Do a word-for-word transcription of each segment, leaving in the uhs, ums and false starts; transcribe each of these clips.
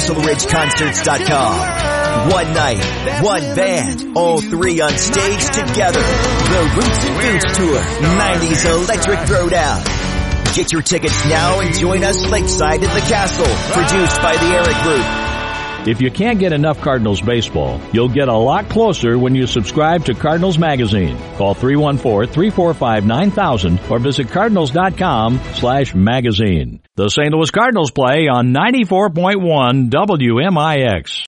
Castle Ridge Concerts dot com. One night, one band, all three on stage together. The Roots and Boots Tour, nineties Electric Throwdown. Get your tickets now and join us lakeside at the Castle, produced by the Eric Group. If you can't get enough Cardinals baseball, you'll get a lot closer when you subscribe to Cardinals Magazine. Call three one four, three four five, nine thousand or visit cardinals dot com slash magazine. The Saint Louis Cardinals play on ninety-four point one W M I X.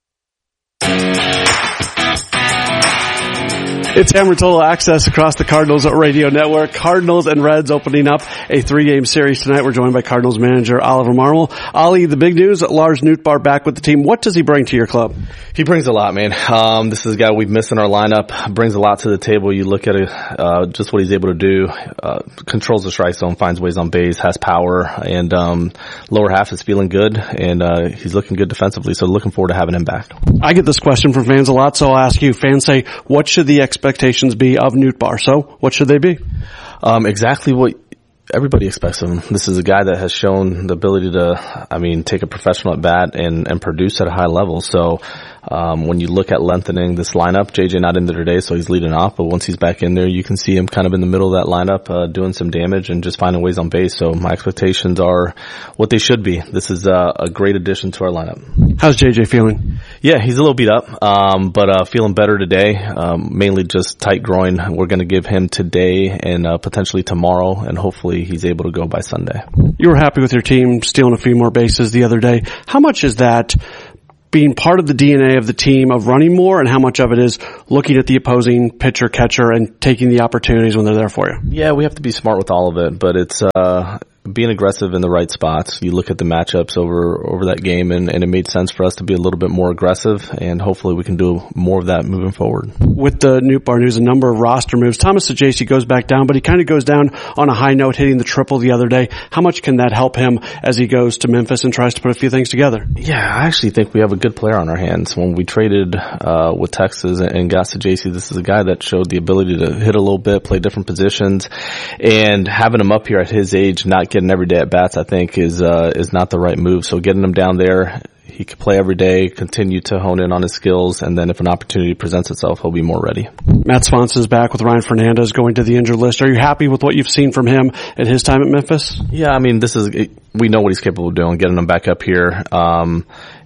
It's Hammer Total Access across the Cardinals Radio Network. Cardinals and Reds opening up a three-game series tonight. We're joined by Cardinals manager Oliver Marmol. Ollie, the big news, Lars Nootbaar back with the team. What does he bring to your club? He brings a lot, man. Um, this is a guy we've missed in our lineup. Brings a lot to the table. You look at it, uh, just what he's able to do. Uh, controls the strike zone, finds ways on base, has power, and um, lower half is feeling good, and uh, he's looking good defensively. So looking forward to having him back. I get this question from fans a lot, so I'll ask you. Fans say, what should the expectations be of Nootbaar? So what should they be? Um, exactly what everybody expects of him. This is a guy that has shown the ability to, I mean, take a professional at bat and, and produce at a high level. So, um, when you look at lengthening this lineup, J J not in there today, so he's leading off, but once he's back in there, you can see him kind of in the middle of that lineup, uh, doing some damage and just finding ways on base. So my expectations are what they should be. This is uh, a great addition to our lineup. How's J J feeling? Yeah, he's a little beat up, um, but, uh, feeling better today. Um, mainly just tight groin. We're going to give him today and, uh, potentially tomorrow, and hopefully he's able to go by Sunday. You were happy with your team stealing a few more bases the other day. How much is that being part of the D N A of the team of running more, and how much of it is looking at the opposing pitcher, catcher, and taking the opportunities when they're there for you? Yeah, we have to be smart with all of it, but it's uh being aggressive in the right spots. You look at the matchups over over that game, and, and it made sense for us to be a little bit more aggressive, and hopefully we can do more of that moving forward. With the Nootbaar news, a number of roster moves. Thomas Saggese goes back down, but he kind of goes down on a high note, hitting the triple the other day. How much can that help him as he goes to Memphis and tries to put a few things together? Yeah, I actually think we have a good player on our hands. When we traded uh with Texas and got Saggese, this is a guy that showed the ability to hit a little bit, play different positions, and having him up here at his age, not getting every day at bats, I think is uh is not the right move. So getting him down there, he can play every day, continue to hone in on his skills, and then if an opportunity presents itself, he'll be more ready. Matt Swanson is back with Ryan Fernandez going to the injured list. Are you happy with what you've seen from him at his time at Memphis? Yeah, I mean, this is we know what he's capable of doing. Getting him back up here, um,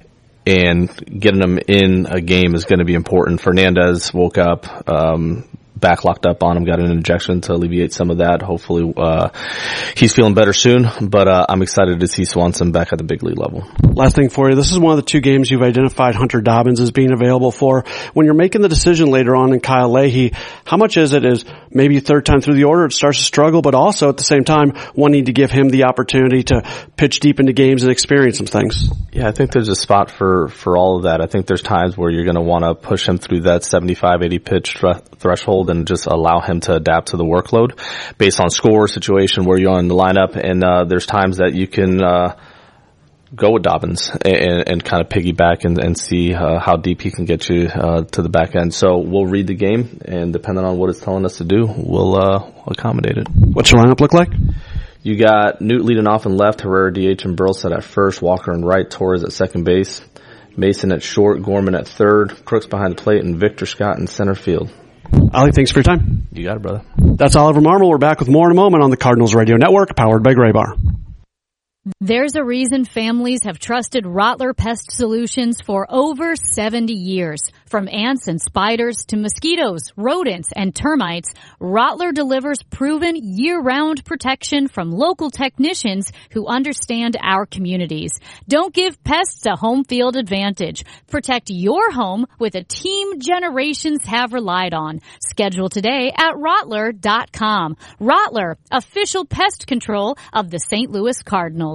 and getting him in a game is going to be important. Fernandez woke up, um, back locked up on him, got an injection to alleviate some of that. Hopefully, uh, he's feeling better soon, but, uh, I'm excited to see Swanson back at the big league level. Last thing for you. This is one of the two games you've identified Hunter Dobbins as being available for. When you're making the decision later on in Kyle Leahy, how much is it is maybe third time through the order, it starts to struggle, but also at the same time wanting to give him the opportunity to pitch deep into games and experience some things? Yeah, I think there's a spot for, for all of that. I think there's times where you're going to want to push him through that seventy-five, eighty pitch th- threshold and just allow him to adapt to the workload based on score, situation, where you're in the lineup. And, uh, there's times that you can, uh, go with Dobbins and, and kind of piggyback and, and see, uh, how deep he can get you, uh, to the back end. So we'll read the game, and depending on what it's telling us to do, we'll, uh, accommodate it. What's your lineup look like? You got Newt leading off in left, Herrera D H and Burleson at first, Walker in right, Torres at second base, Mason at short, Gorman at third, Crooks behind the plate, and Victor Scott in center field. Ollie, thanks for your time. You got it, brother. That's Oliver Marmol. We're back with more in a moment on the Cardinals Radio Network, powered by Graybar. There's a reason families have trusted Rottler Pest Solutions for over seventy years. From ants and spiders to mosquitoes, rodents, and termites, Rottler delivers proven year-round protection from local technicians who understand our communities. Don't give pests a home field advantage. Protect your home with a team generations have relied on. Schedule today at Rottler dot com. Rottler, official pest control of the Saint Louis Cardinals.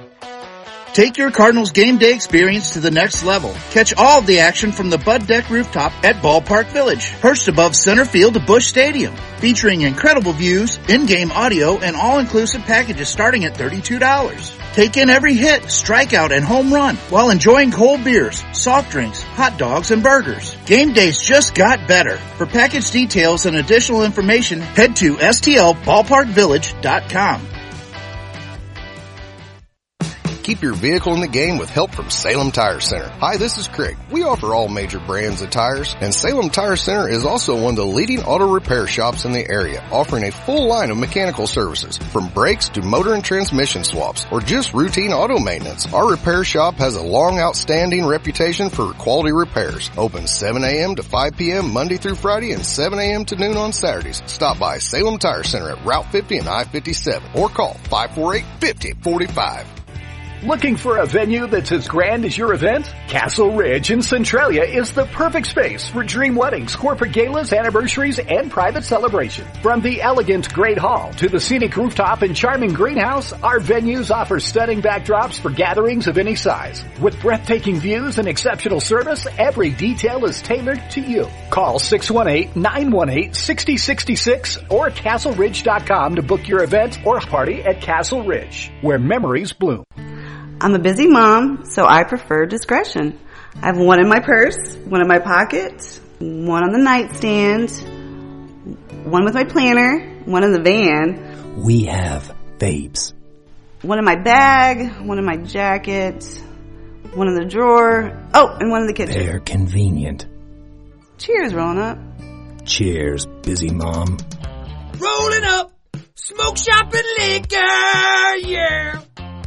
Take your Cardinals game day experience to the next level. Catch all of the action from the Bud Deck rooftop at Ballpark Village, perched above center field of Busch Stadium, featuring incredible views, in-game audio, and all-inclusive packages starting at thirty-two dollars. Take in every hit, strikeout, and home run while enjoying cold beers, soft drinks, hot dogs, and burgers. Game days just got better. For package details and additional information, head to S T L ballpark village dot com. Keep your vehicle in the game with help from Salem Tire Center. Hi, this is Craig. We offer all major brands of tires, and Salem Tire Center is also one of the leading auto repair shops in the area, offering a full line of mechanical services, from brakes to motor and transmission swaps, or just routine auto maintenance. Our repair shop has a long outstanding reputation for quality repairs. Open seven a.m. to five p.m. Monday through Friday and seven a.m. to noon on Saturdays. Stop by Salem Tire Center at Route fifty and I fifty-seven or call five four eight, five zero four five. Looking for a venue that's as grand as your event? Castle Ridge in Centralia is the perfect space for dream weddings, corporate galas, anniversaries, and private celebration. From the elegant Great Hall to the scenic rooftop and charming greenhouse, our venues offer stunning backdrops for gatherings of any size. With breathtaking views and exceptional service, every detail is tailored to you. Call six one eight, nine one eight, six zero six six or castle ridge dot com to book your event or party at Castle Ridge, where memories bloom. I'm a busy mom, so I prefer discretion. I have one in my purse, one in my pocket, one on the nightstand, one with my planner, one in the van. We have babes. One in my bag, one in my jacket, one in the drawer. Oh, and one in the kitchen. They're convenient. Cheers, rolling up. Cheers, busy mom. Rolling up, smoke shop and liquor, yeah.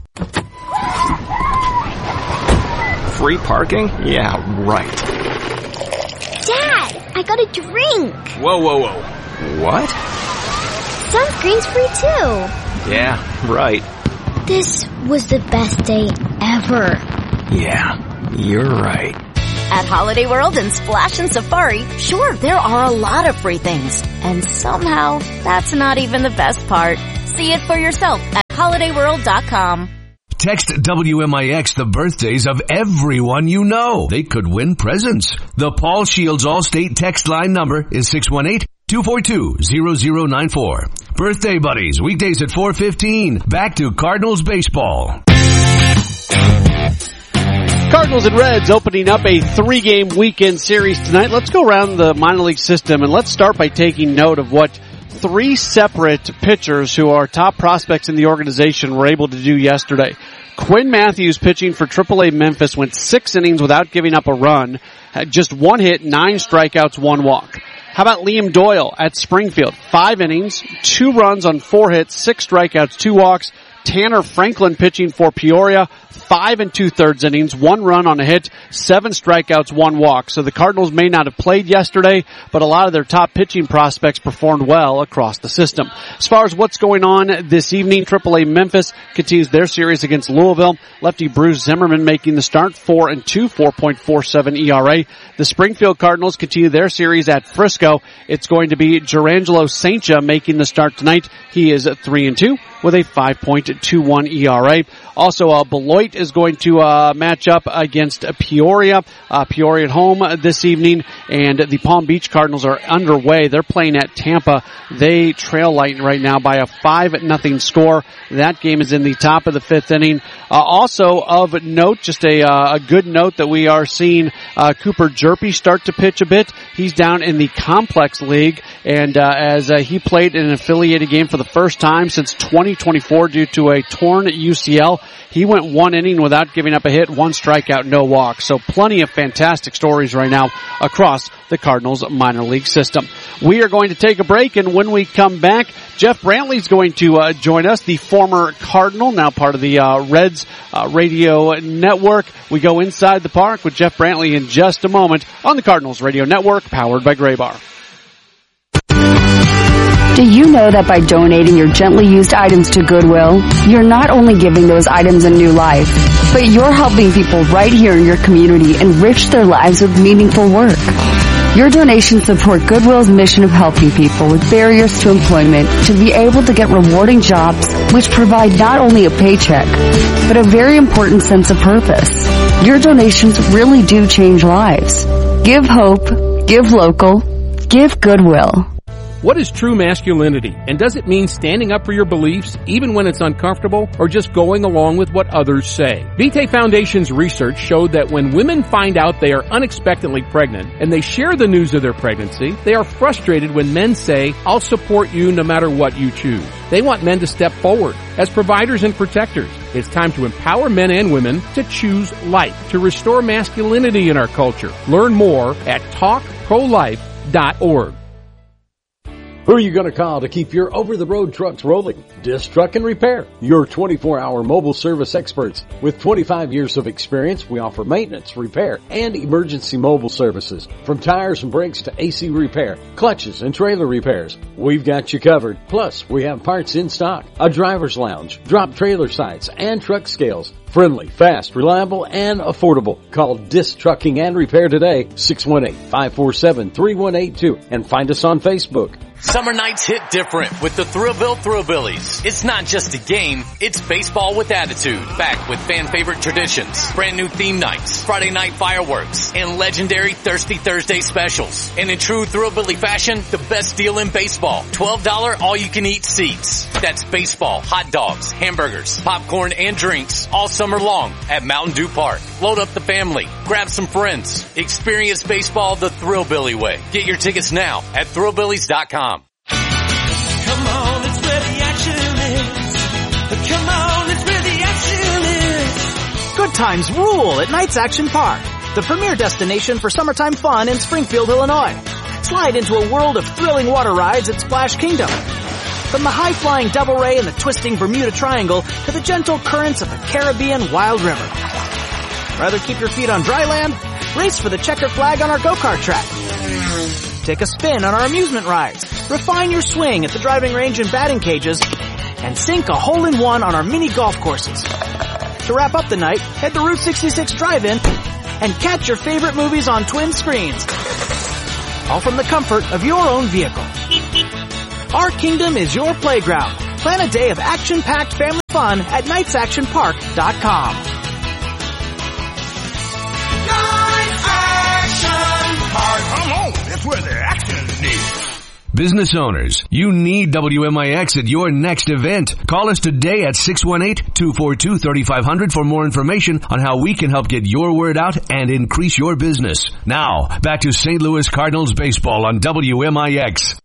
Free parking? Yeah, right. Dad, I got a drink. Whoa, whoa, whoa. What? Sunscreen's free too. Yeah, right. This was the best day ever. Yeah, you're right. At Holiday World and Splash and Safari, sure, there are a lot of free things. And somehow, that's not even the best part. See it for yourself at holiday world dot com. Text W M I X the birthdays of everyone you know. They could win presents. The Paul Shields Allstate text line number is six one eight, two four two, zero zero nine four. Birthday Buddies, weekdays at four fifteen. Back to Cardinals baseball. Cardinals and Reds opening up a three-game weekend series tonight. Let's go around the minor league system, and let's start by taking note of what three separate pitchers who are top prospects in the organization were able to do yesterday. Quinn Matthews, pitching for triple A Memphis, went six innings without giving up a run, had just one hit, nine strikeouts, one walk. How about Liam Doyle at Springfield? Five innings, two runs on four hits, six strikeouts, two walks. Tanner Franklin pitching for Peoria, five and two-thirds innings, one run on a hit, seven strikeouts, one walk. So the Cardinals may not have played yesterday, but a lot of their top pitching prospects performed well across the system. As far as what's going on this evening, triple A Memphis continues their series against Louisville. Lefty Bruce Zimmerman making the start, four and two, four point four seven E R A. The Springfield Cardinals continue their series at Frisco. It's going to be Gerangelo Saintia making the start tonight. He is three and two with a five point two one E R A. Also, uh, Beloit is going to uh, match up against Peoria. Uh, Peoria at home this evening, and the Palm Beach Cardinals are underway. They're playing at Tampa. They trail light right now by a five nothing score. That game is in the top of the fifth inning. Uh, also of note, just a, uh, a good note that we are seeing uh, Cooper Jerpy start to pitch a bit. He's down in the Complex League, and uh, as uh, he played in an affiliated game for the first time since twenty twenty-four due to a torn U C L. He went one inning without giving up a hit, one strikeout, no walk. So plenty of fantastic stories right now across the Cardinals minor league system. We are going to take a break, and when we come back, Jeff Brantley is going to uh, join us, the former Cardinal, now part of the uh, Reds uh, radio network. We go inside the park with Jeff Brantley in just a moment on the Cardinals radio network, powered by Graybar. Do you know that by donating your gently used items to Goodwill, you're not only giving those items a new life, but you're helping people right here in your community enrich their lives with meaningful work. Your donations support Goodwill's mission of helping people with barriers to employment to be able to get rewarding jobs which provide not only a paycheck, but a very important sense of purpose. Your donations really do change lives. Give hope, give local, give Goodwill. What is true masculinity, and does it mean standing up for your beliefs even when it's uncomfortable, or just going along with what others say? Vitae Foundation's research showed that when women find out they are unexpectedly pregnant and they share the news of their pregnancy, they are frustrated when men say, "I'll support you no matter what you choose." They want men to step forward as providers and protectors. It's time to empower men and women to choose life, to restore masculinity in our culture. Learn more at talk pro life dot org. Who are you going to call to keep your over-the-road trucks rolling? Disc Truck and Repair, your twenty-four hour mobile service experts. With twenty-five years of experience, we offer maintenance, repair, and emergency mobile services. From tires and brakes to A C repair, clutches, and trailer repairs, we've got you covered. Plus, we have parts in stock, a driver's lounge, drop trailer sites, and truck scales. Friendly, fast, reliable, and affordable. Call Disc Trucking and Repair today, six one eight, five four seven, three one eight two, and find us on Facebook. Summer nights hit different with the Thrillville Thrillbillies. It's not just a game, it's baseball with attitude. Back with fan favorite traditions, brand new theme nights, Friday night fireworks, and legendary Thirsty Thursday specials. And in true Thrillbilly fashion, the best deal in baseball. twelve dollars all you can eat seats. That's baseball, hot dogs, hamburgers, popcorn, and drinks all summer long at Mountain Dew Park. Load up the family, grab some friends, experience baseball the Thrillbilly way. Get your tickets now at thrillbillies dot com. Come on, it's where the action is. Come on, it's where the action is. Good times rule at Knights Action Park, the premier destination for summertime fun in Springfield, Illinois. Slide into a world of thrilling water rides at Splash Kingdom. From the high-flying Double Ray and the twisting Bermuda Triangle to the gentle currents of the Caribbean Wild River. Rather keep your feet on dry land? Race for the checker flag on our go-kart track. Take a spin on our amusement rides. Refine your swing at the driving range and batting cages. And sink a hole-in-one on our mini golf courses. To wrap up the night, head to Route sixty-six Drive-In and catch your favorite movies on twin screens. All from the comfort of your own vehicle. Our kingdom is your playground. Plan a day of action-packed family fun at knights action park dot com. Knights Action Park. Come on, that's where the action is. Business owners, you need W M I X at your next event. Call us today at six one eight, two four two, three five zero zero for more information on how we can help get your word out and increase your business. Now, back to Saint Louis Cardinals baseball on W M I X.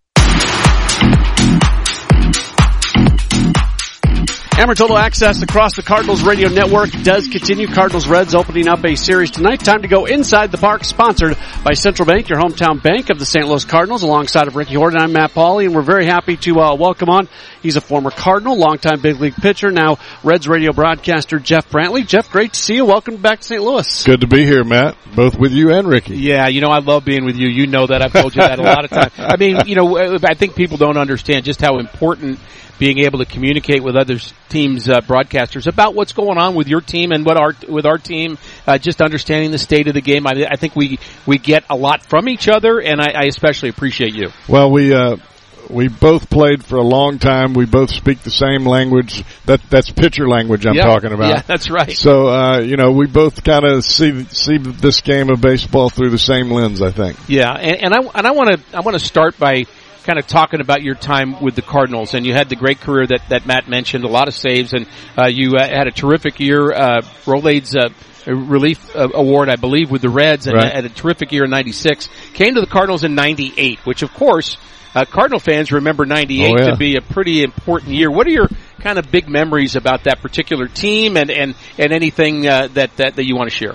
Hammer Total Access across the Cardinals radio network does continue. Cardinals Reds opening up a series tonight. Time to go inside the park, sponsored by Central Bank, your hometown bank of the Saint Louis Cardinals. Alongside of Ricky Horton, I'm Matt Pauley, and we're very happy to uh, welcome on. He's a former Cardinal, longtime big league pitcher, now Reds radio broadcaster Jeff Brantley. Jeff, great to see you. Welcome back to Saint Louis. Good to be here, Matt, both with you and Ricky. Yeah, you know, I love being with you. You know that. I've told you that a lot of times. I mean, you know, I think people don't understand just how important being able to communicate with other teams' uh, broadcasters about what's going on with your team and what our with our team, uh, just understanding the state of the game. I, I think we we get a lot from each other, and I, I especially appreciate you. Well, we uh, we both played for a long time. We both speak the same language. That that's pitcher language I'm yep. talking about. Yeah, that's right. So uh, you know, we both kind of see see this game of baseball through the same lens, I think. Yeah, and, and I and I want to I want to start by kind of talking about your time with the Cardinals, and you had the great career that, that Matt mentioned, a lot of saves, and uh, you uh, had a terrific year, uh, Rolaids uh, Relief uh, Award, I believe, with the Reds, and right. had a terrific year in ninety-six. Came to the Cardinals in ninety-eight, which, of course, uh, Cardinal fans remember ninety-eight oh, yeah. to be a pretty important year. What are your kind of big memories about that particular team, and, and, and anything uh, that, that, that you want to share?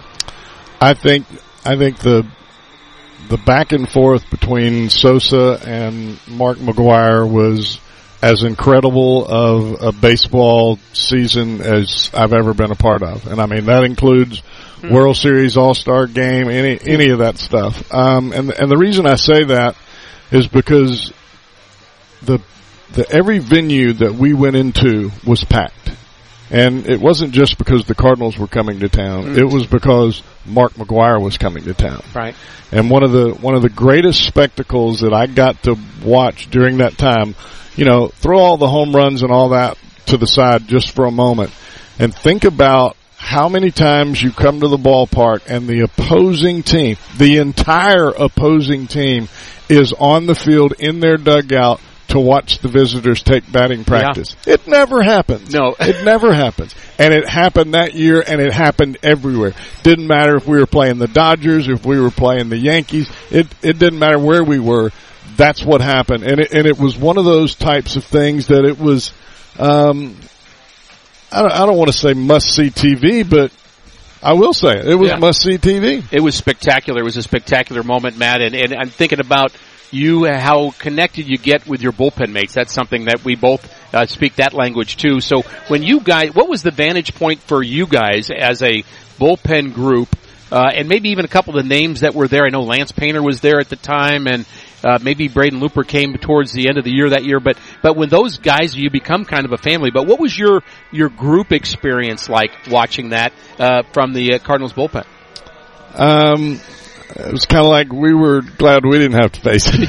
I think I think the the back and forth between Sosa and Mark McGwire was as incredible of a baseball season as I've ever been a part of. And I mean, that includes hmm. World Series, All-Star Game, any, any of that stuff. Um, and, and the reason I say that is because the, the, every venue that we went into was packed. And it wasn't just because the Cardinals were coming to town. Mm. It was because Mark McGwire was coming to town. Right. And one of the one of the greatest spectacles that I got to watch during that time, you know, throw all the home runs and all that to the side just for a moment and think about how many times you come to the ballpark and the opposing team, the entire opposing team, is on the field in their dugout to watch the visitors take batting practice. Yeah. It never happens. No. It never happens. And it happened that year, and it happened everywhere. Didn't matter if we were playing the Dodgers, if we were playing the Yankees. It it didn't matter where we were. That's what happened. And it, and it was one of those types of things that it was, um, I don't, I don't want to say must-see T V, but I will say it. It was yeah. must-see T V. It was spectacular. It was a spectacular moment, Matt. And, and I'm thinking about you, how connected you get with your bullpen mates. That's something that we both uh, speak that language too. So when you guys, what was the vantage point for you guys as a bullpen group, uh, and maybe even a couple of the names that were there? I know Lance Painter was there at the time, and uh, maybe Braden Looper came towards the end of the year that year. But but when those guys, you become kind of a family. But what was your your group experience like watching that uh, from the uh, Cardinals bullpen? Um. It was kind of like we were glad we didn't have to face it.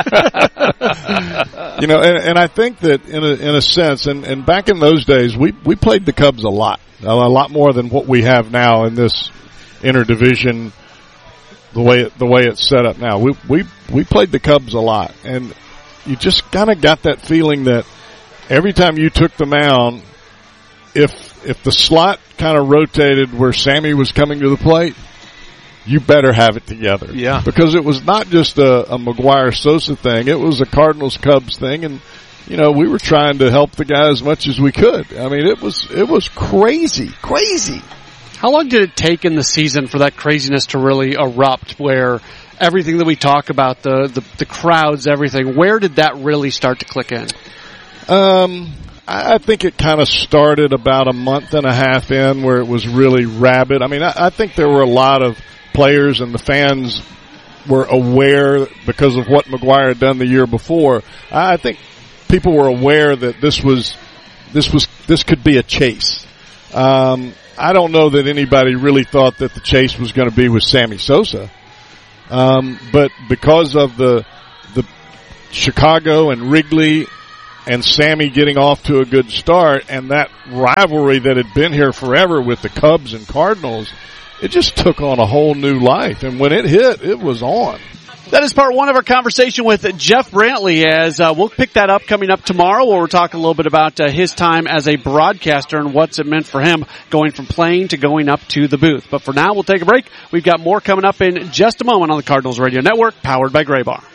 You know, and, and I think that in a, in a sense, and, and back in those days, we, we played the Cubs a lot, a lot more than what we have now in this interdivision, the way it, the way it's set up now. We, we, we played the Cubs a lot, and you just kind of got that feeling that every time you took the mound, if, if the slot kind of rotated where Sammy was coming to the plate, you better have it together. Yeah. Because it was not just a, a McGuire-Sosa thing. It was a Cardinals-Cubs thing. And, you know, we were trying to help the guy as much as we could. I mean, it was, it was crazy, crazy. How long did it take in the season for that craziness to really erupt, where everything that we talk about, the, the, the crowds, everything, where did that really start to click in? Um, I think it kind of started about a month and a half in where it was really rabid. I mean, I, I think there were a lot of players and the fans were aware because of what McGuire had done the year before. I think people were aware that this was, this was, this could be a chase. Um, I don't know that anybody really thought that the chase was going to be with Sammy Sosa. Um, but because of the, the Chicago and Wrigley and Sammy getting off to a good start and that rivalry that had been here forever with the Cubs and Cardinals, it just took on a whole new life. And when it hit, it was on. That is part one of our conversation with Jeff Brantley, as uh, we'll pick that up coming up tomorrow, where we're talking a little bit about uh, his time as a broadcaster and what's it meant for him going from playing to going up to the booth. But for now, we'll take a break. We've got more coming up in just a moment on the Cardinals Radio Network, powered by Gray Bar.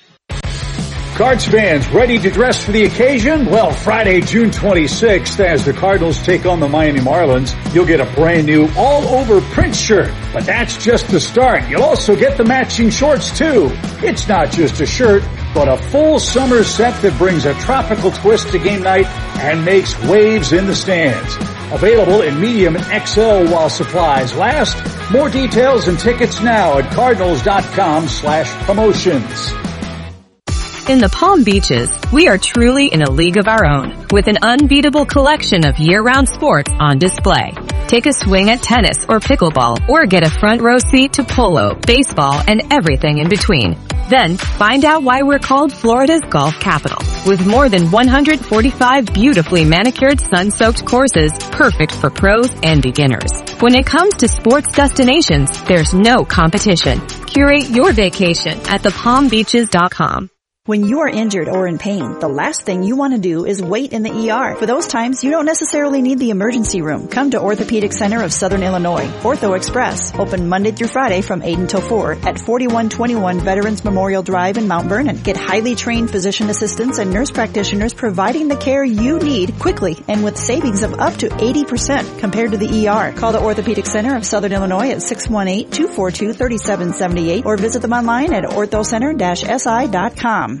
Cards fans ready to dress for the occasion? Well, Friday, June twenty-sixth, as the Cardinals take on the Miami Marlins, you'll get a brand new all-over print shirt. But that's just the start. You'll also get the matching shorts, too. It's not just a shirt, but a full summer set that brings a tropical twist to game night and makes waves in the stands. Available in medium and X L while supplies last. More details and tickets now at cardinals.com slash promotions. In the Palm Beaches, we are truly in a league of our own, with an unbeatable collection of year-round sports on display. Take a swing at tennis or pickleball, or get a front row seat to polo, baseball, and everything in between. Then, find out why we're called Florida's golf capital, with more than one hundred forty-five beautifully manicured sun-soaked courses perfect for pros and beginners. When it comes to sports destinations, there's no competition. Curate your vacation at the palm beaches dot com. When you are injured or in pain, the last thing you want to do is wait in the E R. For those times, you don't necessarily need the emergency room. Come to Orthopedic Center of Southern Illinois, Ortho Express, open Monday through Friday from eight until four at forty-one twenty-one Veterans Memorial Drive in Mount Vernon. Get highly trained physician assistants and nurse practitioners providing the care you need quickly and with savings of up to eighty percent compared to the E R. Call the Orthopedic Center of Southern Illinois at six one eight, two four two, three seven seven eight or visit them online at orthocenter dash s i dot com.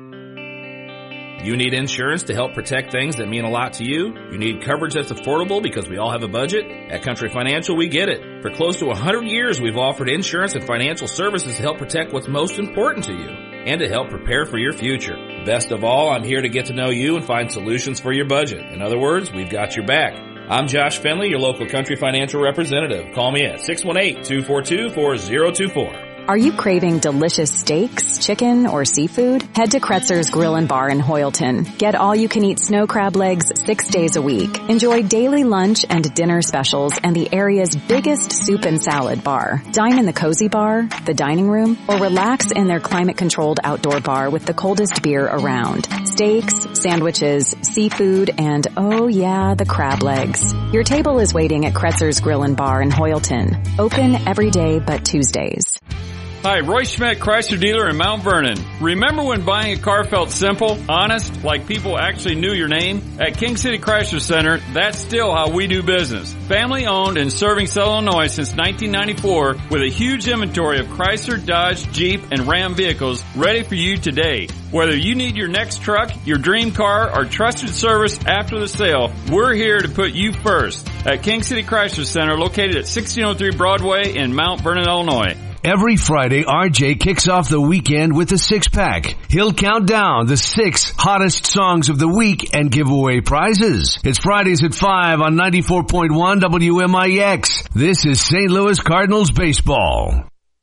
You need insurance to help protect things that mean a lot to you? You need coverage that's affordable because we all have a budget? At Country Financial, we get it. For close to one hundred years, we've offered insurance and financial services to help protect what's most important to you and to help prepare for your future. Best of all, I'm here to get to know you and find solutions for your budget. In other words, we've got your back. I'm Josh Finley, your local Country Financial representative. Call me at six one eight, two four two, four zero two four. Are you craving delicious steaks, chicken, or seafood? Head to Kretzer's Grill and Bar in Hoyleton. Get all-you-can-eat snow crab legs six days a week. Enjoy daily lunch and dinner specials and the area's biggest soup and salad bar. Dine in the cozy bar, the dining room, or relax in their climate-controlled outdoor bar with the coldest beer around. Steaks, sandwiches, seafood, and oh yeah, the crab legs. Your table is waiting at Kretzer's Grill and Bar in Hoyleton. Open every day but Tuesdays. Hi, Roy Schmidt, Chrysler dealer in Mount Vernon. Remember when buying a car felt simple, honest, like people actually knew your name? At King City Chrysler Center, that's still how we do business. Family owned and serving Southern Illinois since nineteen ninety-four with a huge inventory of Chrysler, Dodge, Jeep, and Ram vehicles ready for you today. Whether you need your next truck, your dream car, or trusted service after the sale, we're here to put you first. At King City Chrysler Center, located at sixteen oh three Broadway in Mount Vernon, Illinois. Every Friday, R J kicks off the weekend with a six-pack. He'll count down the six hottest songs of the week and give away prizes. It's Fridays at five on ninety-four point one W M I X. This is Saint Louis Cardinals baseball.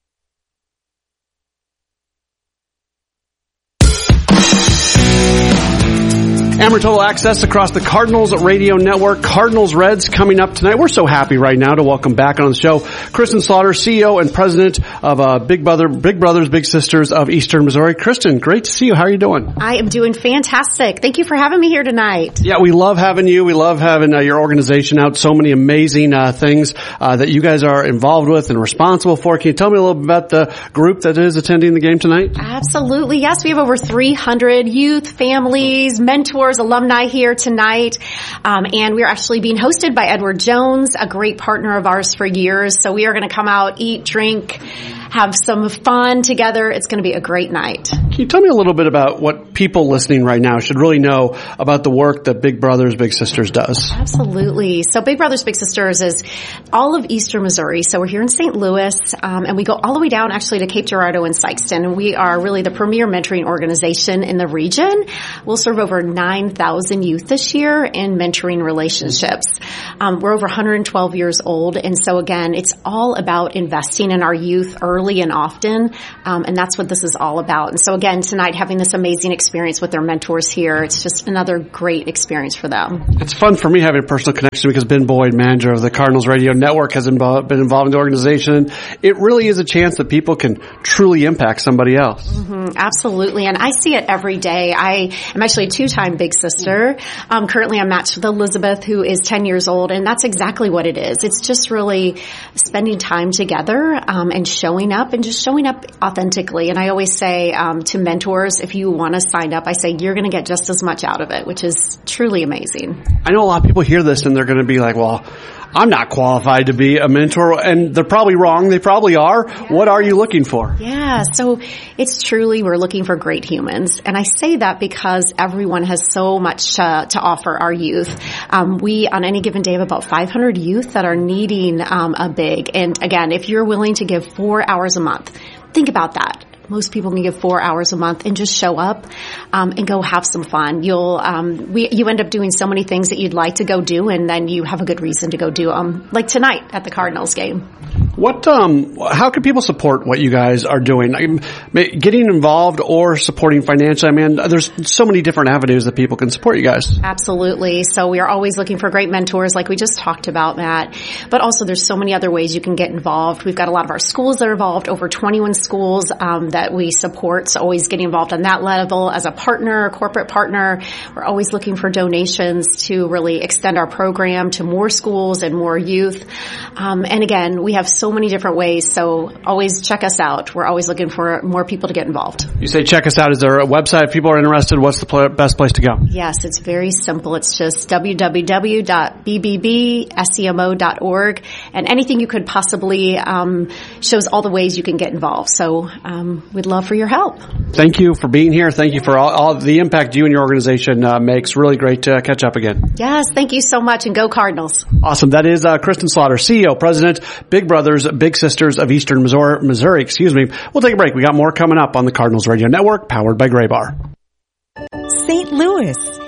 Ameren Total Access across the Cardinals Radio Network. Cardinals Reds coming up tonight. We're so happy right now to welcome back on the show Kristen Slaughter, C E O and President of uh, Big Brother, Big Brothers, Big Sisters of Eastern Missouri. Kristen, great to see you. How are you doing? I am doing fantastic. Thank you for having me here tonight. Yeah, we love having you. We love having uh, your organization out. So many amazing uh, things uh, that you guys are involved with and responsible for. Can you tell me a little bit about the group that is attending the game tonight? Absolutely. Yes, we have over three hundred youth, families, mentors, alumni here tonight. Um, and we're actually being hosted by Edward Jones, a great partner of ours for years. So we are going to come out, eat, drink, have some fun together. It's going to be a great night. Can you tell me a little bit about what people listening right now should really know about the work that Big Brothers Big Sisters does? Absolutely. So Big Brothers Big Sisters is all of Eastern Missouri. So we're here in Saint Louis, um, and we go all the way down actually to Cape Girardeau and Sikeston. And we are really the premier mentoring organization in the region. We'll serve over nine thousand youth this year in mentoring relationships. Um, we're over one hundred twelve years old. And so again, it's all about investing in our youth early and often. Um, and that's what this is all about. And so again, tonight having this amazing experience with their mentors here, it's just another great experience for them. It's fun for me having a personal connection because Ben Boyd, manager of the Cardinals Radio Network, has involved, been involved in the organization. It really is a chance that people can truly impact somebody else. Mm-hmm, absolutely. And I see it every day. I am actually a two-time big sister. Um, currently I'm matched with Elizabeth, who is ten years old. And that's exactly what it is. It's just really spending time together um, and showing up and just showing up authentically. And I always say um, to mentors, if you want to sign up, I say you're going to get just as much out of it, which is truly amazing. I know a lot of people hear this and they're going to be like, well, I'm not qualified to be a mentor, and they're probably wrong. They probably are. Yeah. What are you looking for? Yeah, so it's truly, we're looking for great humans. And I say that because everyone has so much uh, to offer our youth. Um, we, on any given day, have about five hundred youth that are needing um, a big. And again, if you're willing to give four hours a month, think about that. Most people can give four hours a month and just show up um, and go have some fun. You'll um, we you end up doing so many things that you'd like to go do, and then you have a good reason to go do them. Like tonight at the Cardinals game. What? Um, how can people support what you guys are doing? Getting involved or supporting financially? I mean, there's so many different avenues that people can support you guys. Absolutely. So we are always looking for great mentors, like we just talked about, Matt. But also, there's so many other ways you can get involved. We've got a lot of our schools that are involved, over twenty-one schools. Um, that we support, so always getting involved on that level as a partner, a corporate partner. We're always looking for donations to really extend our program to more schools and more youth. Um, and again, we have so many different ways, so always check us out. We're always looking for more people to get involved. You say check us out. Is there a website if people are interested? What's the pl- best place to go? Yes, it's very simple. It's just w w w dot b b b semo dot org, and anything you could possibly um, shows all the ways you can get involved. So um, we'd love for your help. Thank you for being here. Thank you for all, all the impact you and your organization uh, makes. Really great to catch up again. Yes, thank you so much, and go Cardinals. Awesome. That is uh, Kristen Slaughter, C E O, President, Big Brothers, Big Sisters of Eastern Missouri, Missouri. Excuse me. We'll take a break. We got more coming up on the Cardinals Radio Network, powered by Gray Bar. Saint Louis,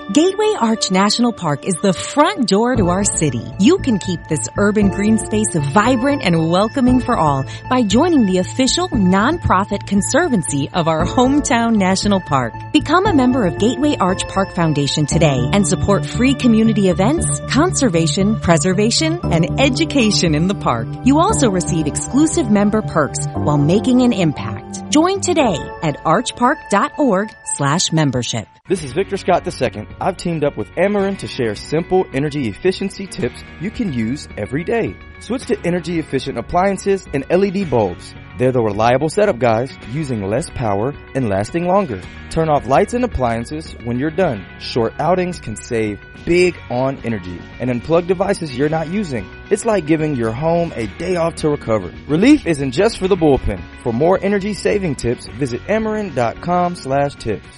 Gateway Arch National Park is the front door to our city. You can keep this urban green space vibrant and welcoming for all by joining the official nonprofit conservancy of our hometown national park. Become a member of Gateway Arch Park Foundation today and support free community events, conservation, preservation, and education in the park. You also receive exclusive member perks while making an impact. Join today at archpark.org slash membership. This is Victor Scott the Second. I've teamed up with Ameren to share simple energy efficiency tips you can use every day. Switch to energy efficient appliances and L E D bulbs. They're the reliable setup guys, using less power and lasting longer. Turn off lights and appliances when you're done. Short outings can save big on energy. And unplug devices you're not using. It's like giving your home a day off to recover. Relief isn't just for the bullpen. For more energy saving tips, visit Ameren.com slash tips.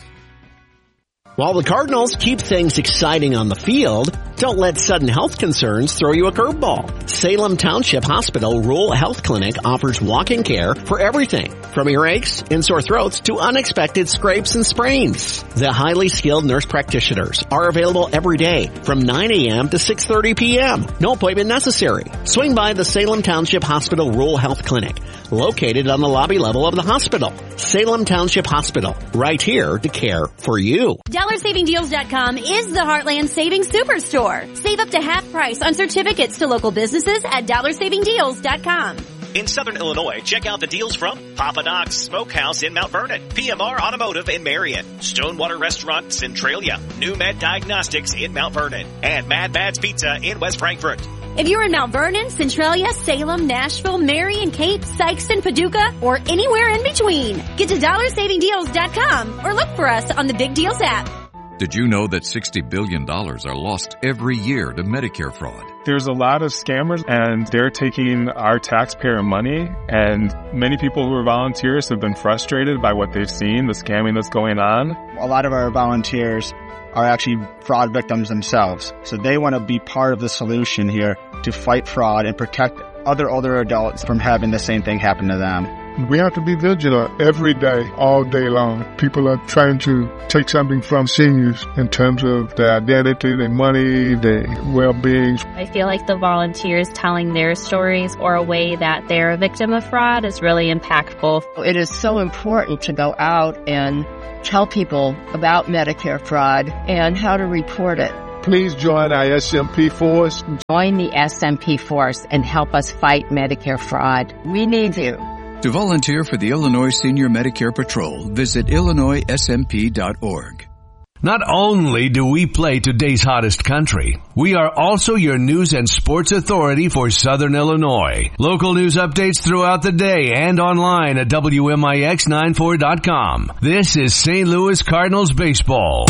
While the Cardinals keep things exciting on the field, don't let sudden health concerns throw you a curveball. Salem Township Hospital Rural Health Clinic offers walk-in care for everything, from earaches and sore throats to unexpected scrapes and sprains. The highly skilled nurse practitioners are available every day from nine a.m. to six thirty p.m. No appointment necessary. Swing by the Salem Township Hospital Rural Health Clinic, located on the lobby level of the hospital. Salem Township Hospital, right here to care for you. dollar saving deals dot com is the Heartland Savings Superstore. Save up to half price on certificates to local businesses at dollar saving deals dot com. In Southern Illinois, check out the deals from Papa Doc's Smokehouse in Mount Vernon, P M R Automotive in Marion, Stonewater Restaurant Centralia, New Med Diagnostics in Mount Vernon, and Mad Bad's Pizza in West Frankfort. If you're in Mount Vernon, Centralia, Salem, Nashville, Marion, Cape, Sikeston, Paducah, or anywhere in between, get to dollar saving deals dot com or look for us on the Big Deals app. Did you know that sixty billion dollars are lost every year to Medicare fraud? There's a lot of scammers, and they're taking our taxpayer money, and many people who are volunteers have been frustrated by what they've seen, the scamming that's going on. A lot of our volunteers are actually fraud victims themselves, so they want to be part of the solution here to fight fraud and protect other older adults from having the same thing happen to them. We have to be vigilant every day, all day long. People are trying to take something from seniors in terms of their identity, their money, their well-being. I feel like the volunteers telling their stories or a way that they're a victim of fraud is really impactful. It is so important to go out and tell people about Medicare fraud and how to report it. Please join our S M P force. Join the S M P force and help us fight Medicare fraud. We need you. To volunteer for the Illinois Senior Medicare Patrol, visit illinois s m p dot org. Not only do we play today's hottest country, we are also your news and sports authority for Southern Illinois. Local news updates throughout the day and online at W M I X ninety-four dot com. This is Saint Louis Cardinals baseball.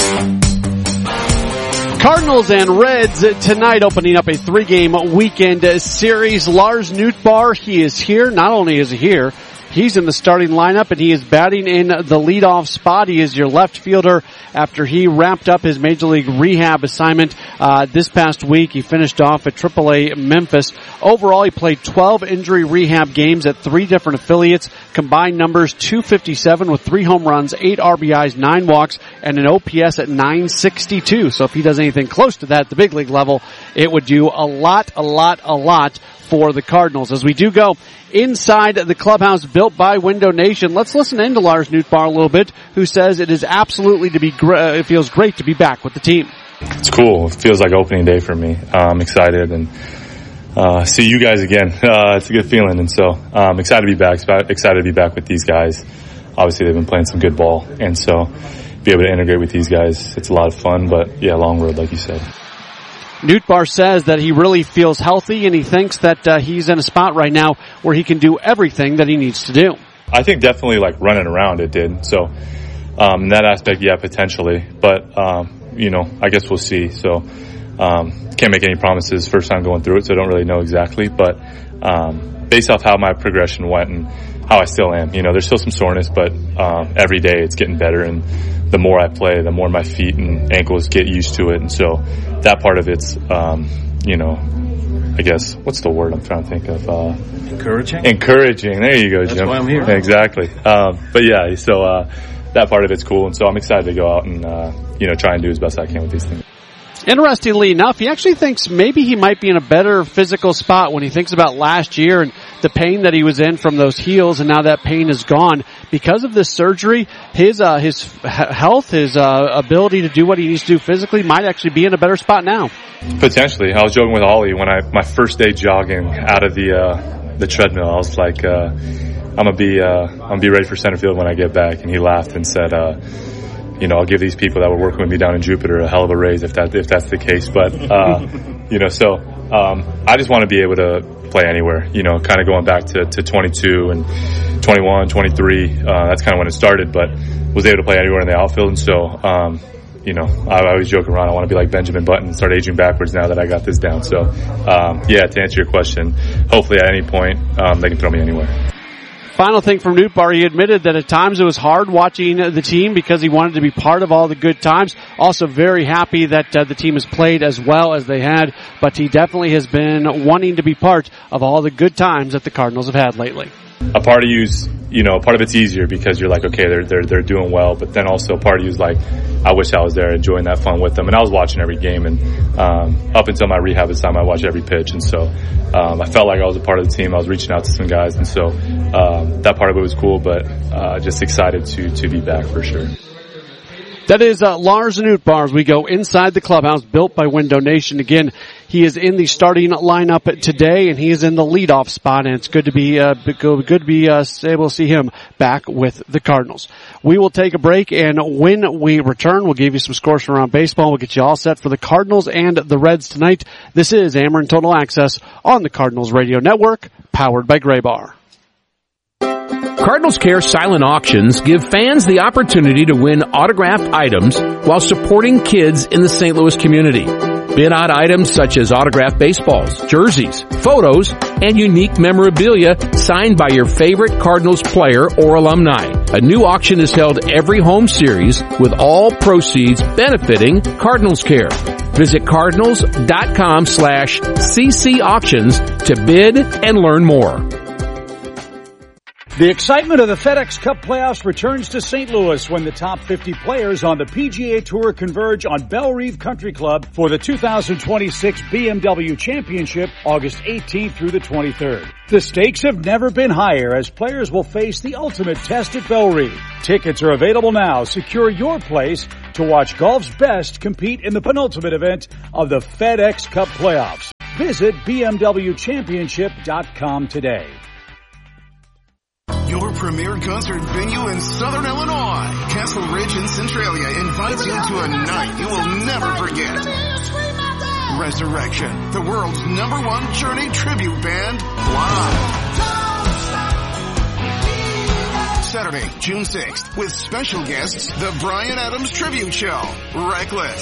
Cardinals and Reds tonight opening up a three-game weekend series. Lars Nootbaar, he is here. Not only is he here, he's in the starting lineup, and he is batting in the leadoff spot. He is your left fielder after he wrapped up his Major League rehab assignment uh, this past week. He finished off at triple A Memphis. Overall, he played twelve injury rehab games at three different affiliates. Combined numbers two fifty-seven with three home runs, eight R B Is, nine walks, and an O P S at nine sixty-two. So if he does anything close to that at the big league level, it would do a lot, a lot, a lot for the Cardinals. As we do go inside the clubhouse built by Window Nation, let's listen in to Lars Nootbaar a little bit, who says it is absolutely to be gr- it feels great to be back with the team. It's cool. It feels like opening day for me. I'm excited and uh, see you guys again. Uh, it's a good feeling, and so I'm um, excited to be back. Excited to be back with these guys. Obviously, they've been playing some good ball, and so be able to integrate with these guys, it's a lot of fun. But yeah, long road, like you said. Nootbaar says that he really feels healthy, and he thinks that uh, he's in a spot right now where he can do everything that he needs to do. I think definitely like running around it did. So um, in that aspect, yeah, potentially. But, um, you know, I guess we'll see. So um, can't make any promises first time going through it, so I don't really know exactly. But um, based off how my progression went and how I still am, you know, there's still some soreness, but um, every day it's getting better. And the more I play, the more my feet and ankles get used to it. And so that part of it's, um, you know, I guess, what's the word I'm trying to think of? Uh, encouraging? Encouraging. There you go, Jim. That's why I'm here. Exactly. Um, but yeah, so, uh, that part of it's cool. And so I'm excited to go out and, uh, you know, try and do as best I can with these things. Interestingly enough, he actually thinks maybe he might be in a better physical spot when he thinks about last year and the pain that he was in from those heels, and now that pain is gone because of this surgery. His uh, his health, his uh, ability to do what he needs to do physically might actually be in a better spot now. Potentially. I was joking with Ollie when I my first day jogging out of the uh, the treadmill. I was like, uh, I'm gonna be uh, I'm gonna be ready for center field when I get back, and he laughed and said, uh, you know, I'll give these people that were working with me down in Jupiter a hell of a raise if that if that's the case. But uh, you know, so um, I just want to be able to play anywhere. You know, kind of going back to, to twenty-two and twenty-one, twenty-three. Uh, that's kind of when it started, but was able to play anywhere in the outfield. And so, um, you know, I, I always joke around. I want to be like Benjamin Button and start aging backwards now that I got this down. So, um, yeah, to answer your question, hopefully at any point um, they can throw me anywhere. Final thing from Nootbaar, he admitted that at times it was hard watching the team because he wanted to be part of all the good times. Also very happy that uh, the team has played as well as they had, but he definitely has been wanting to be part of all the good times that the Cardinals have had lately. A part of you's, you know, part of it's easier because you're like, okay, they're they're they're doing well, but then also part of you's like, I wish I was there enjoying that fun with them. And I was watching every game, and um, up until my rehab this time, I watched every pitch, and so um, I felt like I was a part of the team. I was reaching out to some guys, and so um, that part of it was cool, but uh, just excited to to be back for sure. That is uh, Lars Nootbaar as we go inside the clubhouse built by Window Nation. Again, he is in the starting lineup today, and he is in the leadoff spot, and it's good to be uh, good to be uh, able to see him back with the Cardinals. We will take a break, and when we return, we'll give you some scores from around baseball. We'll get you all set for the Cardinals and the Reds tonight. This is Ameren Total Access on the Cardinals Radio Network, powered by Graybar. Cardinals Care Silent Auctions give fans the opportunity to win autographed items while supporting kids in the Saint Louis community. Bid on items such as autographed baseballs, jerseys, photos, and unique memorabilia signed by your favorite Cardinals player or alumni. A new auction is held every home series with all proceeds benefiting Cardinals Care. Visit cardinals.com slash cc auctions to bid and learn more. The excitement of the FedEx Cup playoffs returns to Saint Louis when the top fifty players on the P G A Tour converge on Bellerive Country Club for the two thousand twenty-six B M W Championship, August eighteenth through the twenty-third. The stakes have never been higher as players will face the ultimate test at Bellerive. Tickets are available now. Secure your place to watch golf's best compete in the penultimate event of the FedEx Cup playoffs. Visit B M W championship dot com today. Your premier concert venue in Southern Illinois. Castle Ridge in Centralia invites you to a night you will never forget. Resurrection, the world's number one Journey tribute band, live. Saturday, June sixth, with special guests, the Bryan Adams Tribute Show, Reckless.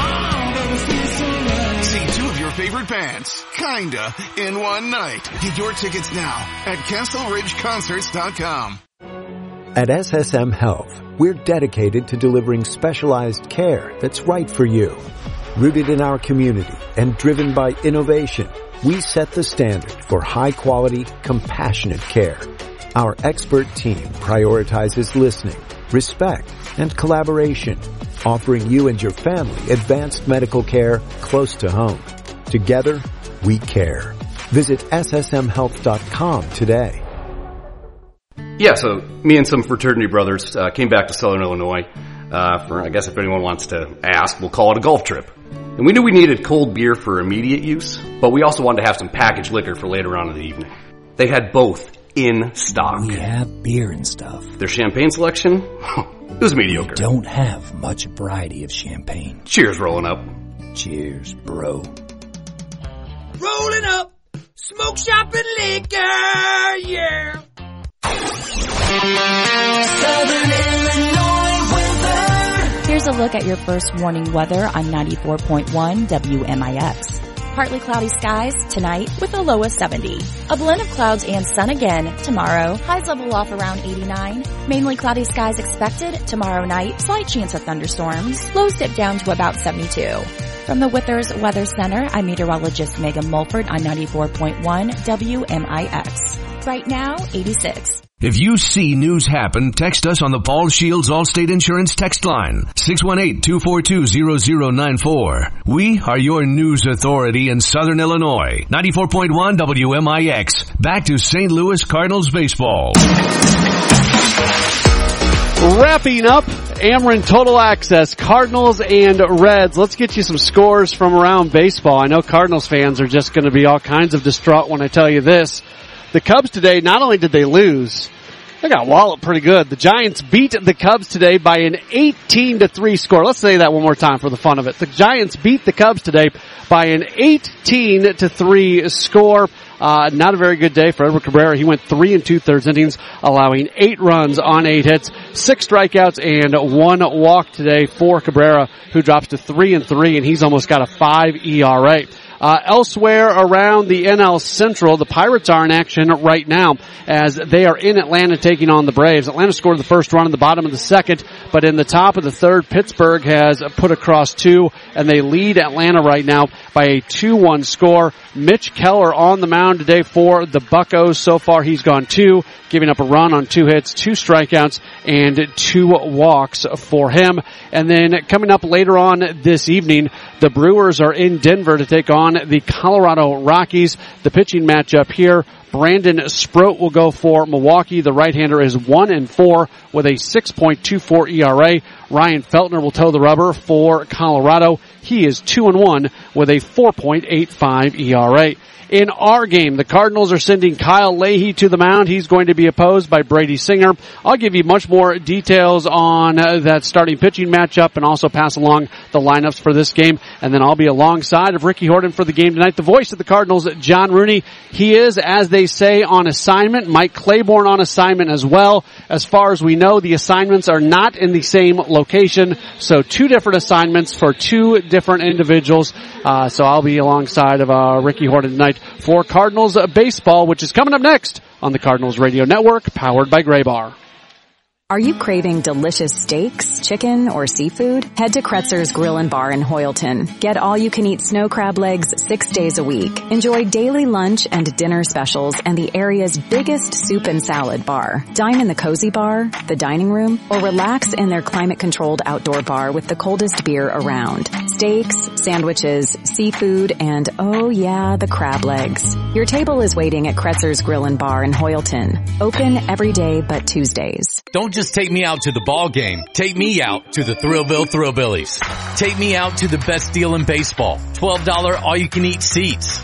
See two of your favorite bands, kinda, in one night. Get your tickets now at castle ridge concerts dot com. At S S M Health, we're dedicated to delivering specialized care that's right for you. Rooted in our community and driven by innovation, we set the standard for high-quality, compassionate care. Our expert team prioritizes listening, respect, and collaboration, offering you and your family advanced medical care close to home. Together, we care. Visit S S M health dot com today. Yeah, so me and some fraternity brothers uh, came back to Southern Illinois uh, for, I guess if anyone wants to ask, we'll call it a golf trip. And we knew we needed cold beer for immediate use, but we also wanted to have some packaged liquor for later on in the evening. They had both in stock. We have beer and stuff. Their champagne selection? It was mediocre. We don't have much variety of champagne. Cheers, rolling up. Cheers, bro. Rolling up, smoke shop and liquor, yeah. Southern Illinois weather. Here's a look at your first warning weather on ninety-four point one W M I X. Partly cloudy skies tonight with a low of seventy. A blend of clouds and sun again tomorrow. Highs level off around eighty-nine. Mainly cloudy skies expected tomorrow night. Slight chance of thunderstorms. Lows dip down to about seventy-two. From the Withers Weather Center, I'm meteorologist Megan Mulford on ninety-four point one W M I X. Right now, eighty-six. If you see news happen, text us on the Paul Shields Allstate Insurance text line, six one eight, two four two, zero zero nine four. We are your news authority in Southern Illinois. ninety-four point one W M I X. Back to Saint Louis Cardinals baseball. Wrapping up Ameren Total Access, Cardinals and Reds. Let's get you some scores from around baseball. I know Cardinals fans are just going to be all kinds of distraught when I tell you this. The Cubs today, not only did they lose, they got walloped pretty good. The Giants beat the Cubs today by an eighteen to three score. Let's say that one more time for the fun of it. The Giants beat the Cubs today by an eighteen to three score. Uh, not a very good day for Edward Cabrera. He went three and two-thirds innings, allowing eight runs on eight hits, six strikeouts, and one walk today for Cabrera, who drops to three and three, and he's almost got a five E R A. Uh, elsewhere around the N L Central, the Pirates are in action right now as they are in Atlanta taking on the Braves. Atlanta scored the first run in the bottom of the second, but in the top of the third, Pittsburgh has put across two, and they lead Atlanta right now by a two one score. Mitch Keller on the mound today for the Buccos. So far, he's gone two, giving up a run on two hits, two strikeouts, and two walks for him. And then coming up later on this evening, the Brewers are in Denver to take on the Colorado Rockies. The pitching matchup here, Brandon Sproat will go for Milwaukee. The right-hander is one and four with a six point two four E R A. Ryan Feltner will toe the rubber for Colorado. He is two and one with a four point eight five E R A. In our game, the Cardinals are sending Kyle Leahy to the mound. He's going to be opposed by Brady Singer. I'll give you much more details on uh, that starting pitching matchup and also pass along the lineups for this game. And then I'll be alongside of Ricky Horton for the game tonight. The voice of the Cardinals, John Rooney. He is, as they say, on assignment. Mike Claiborne on assignment as well. As far as we know, the assignments are not in the same location. So two different assignments for two different individuals. Uh, so I'll be alongside of uh, Ricky Horton tonight for Cardinals baseball, which is coming up next on the Cardinals Radio Network, powered by Gray Bar. Are you craving delicious steaks, chicken, or seafood? Head to Kretzer's Grill and Bar in Hoyleton. Get all-you-can-eat snow crab legs six days a week. Enjoy daily lunch and dinner specials and the area's biggest soup and salad bar. Dine in the cozy bar, the dining room, or relax in their climate-controlled outdoor bar with the coldest beer around. Steaks, sandwiches, seafood, and oh yeah, the crab legs. Your table is waiting at Kretzer's Grill and Bar in Hoyleton. Open every day but Tuesdays. Don't just take me out to the ball game. Take me out to the Thrillville Thrillbillies. Take me out to the best deal in baseball. twelve dollars all-you-can-eat seats.